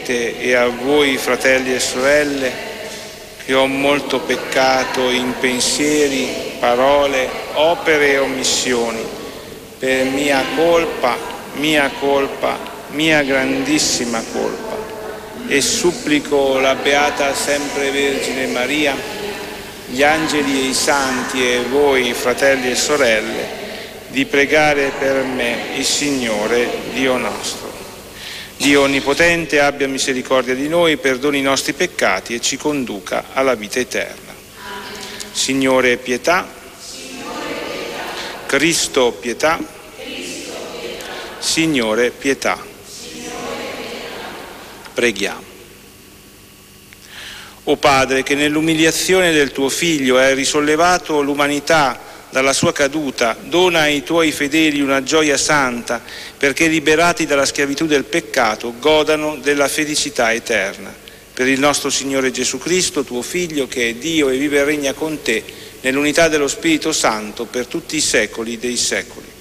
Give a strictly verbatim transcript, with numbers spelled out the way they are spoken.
potente e a voi, fratelli e sorelle, che ho molto peccato in pensieri, parole, opere e omissioni, per mia colpa, mia colpa, mia grandissima colpa, e supplico la Beata Sempre Vergine Maria, gli angeli e i santi e voi, fratelli e sorelle, di pregare per me il Signore Dio nostro. Dio Onnipotente abbia misericordia di noi, perdoni i nostri peccati e ci conduca alla vita eterna. Signore, pietà. Cristo, pietà. Signore, pietà. Preghiamo. O Padre, che nell'umiliazione del tuo Figlio hai risollevato l'umanità dalla sua caduta, dona ai tuoi fedeli una gioia santa, perché liberati dalla schiavitù del peccato godano della felicità eterna. Per il nostro Signore Gesù Cristo, tuo Figlio, che è Dio e vive e regna con te, nell'unità dello Spirito Santo, per tutti i secoli dei secoli.